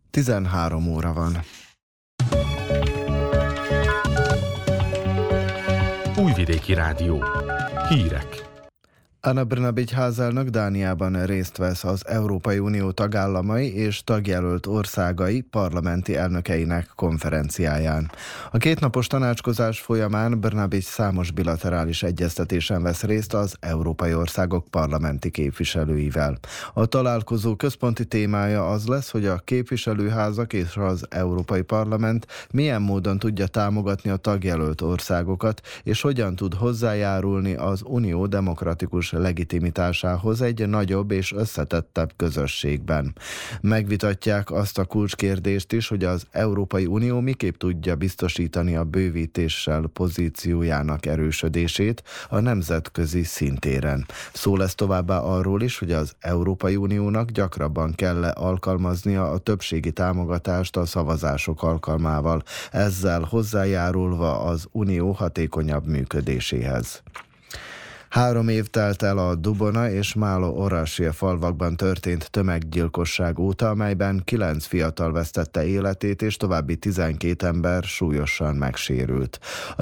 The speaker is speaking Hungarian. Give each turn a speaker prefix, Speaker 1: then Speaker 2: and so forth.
Speaker 1: 13 óra van.
Speaker 2: Újvidéki Rádió. Hírek.
Speaker 1: Ana Brnabić házelnök Dániában részt vesz az Európai Unió tagállamai és tagjelölt országai parlamenti elnökeinek konferenciáján. A kétnapos tanácskozás folyamán Brnabić számos bilaterális egyeztetésen vesz részt az európai országok parlamenti képviselőivel. A találkozó központi témája az lesz, hogy a képviselőházak és az Európai Parlament milyen módon tudja támogatni a tagjelölt országokat, és hogyan tud hozzájárulni az unió demokratikus legitimitásához egy nagyobb és összetettebb közösségben. Megvitatják azt a kulcskérdést is, hogy az Európai Unió miképp tudja biztosítani a bővítéssel pozíciójának erősödését a nemzetközi szintéren. Szó lesz továbbá arról is, hogy az Európai Uniónak gyakrabban kell alkalmaznia a többségi támogatást a szavazások alkalmával, ezzel hozzájárulva az unió hatékonyabb működéséhez. 3 év telt el a Dubona és Málo Orašje falvakban történt tömeggyilkosság óta, amelyben 9 fiatal vesztette életét és további 12 ember súlyosan megsérült.